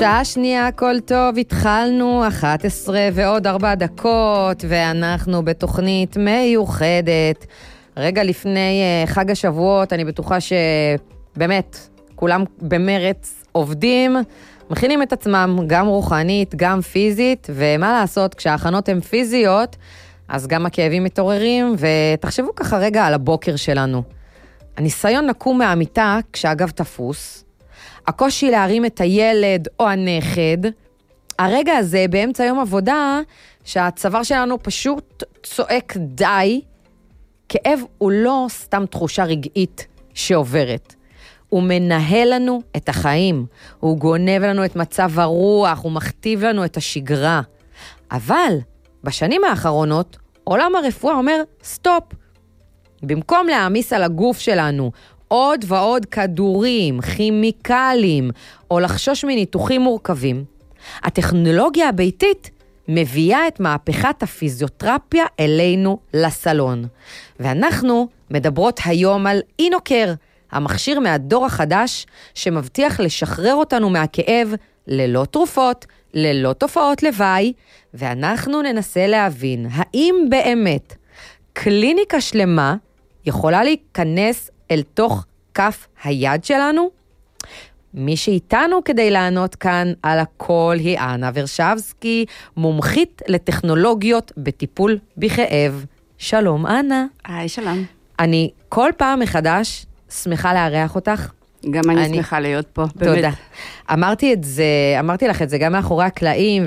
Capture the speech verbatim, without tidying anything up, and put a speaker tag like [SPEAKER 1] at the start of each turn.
[SPEAKER 1] שעה שנייה, הכל טוב, התחלנו אחת עשרה ועוד ארבע דקות, ואנחנו בתוכנית מיוחדת. רגע לפני חג השבועות, אני בטוחה שבאמת, כולם במרץ עובדים, מכינים את עצמם, גם רוחנית, גם פיזית, ומה לעשות, כשההכנות הן פיזיות, אז גם הכאבים מתעוררים, ותחשבו ככה רגע על הבוקר שלנו. הניסיון לקום מהמיטה כשאגב תפוס, הקושי להרים את הילד או הנכד, הרגע הזה באמצע יום עבודה, שהצוואר שלנו פשוט צועק די, כאב הוא לא סתם תחושה רגעית שעוברת. הוא מנהל לנו את החיים, הוא גונב לנו את מצב הרוח, הוא מכתיב לנו את השגרה. אבל בשנים האחרונות, עולם הרפואה אומר סטופ. במקום להעמיס על הגוף שלנו עוד ועוד כדורים, כימיקלים, או לחשוש מניתוחים מורכבים, הטכנולוגיה הביתית מביאה את מהפכת הפיזיותרפיה אלינו לסלון. ואנחנו מדברות היום על אינוקר, המכשיר מהדור החדש שמבטיח לשחרר אותנו מהכאב ללא תרופות, ללא תופעות לוואי, ואנחנו ננסה להבין האם באמת קליניקה שלמה יכולה להיכנס אל תוך כף היד שלנו? מי שאיתנו כדי לענות כאן על הכל היא אנה ורשבסקי, מומחית לטכנולוגיות בטיפול בכאב. שלום אנה.
[SPEAKER 2] היי, שלום.
[SPEAKER 1] אני כל פעם מחדש שמחה לארח אותך.
[SPEAKER 2] גם אני, אני שמחה להיות פה,
[SPEAKER 1] תודה.
[SPEAKER 2] באמת.
[SPEAKER 1] אמרתי את זה, אמרתי לך את זה גם מאחורי הקלעים,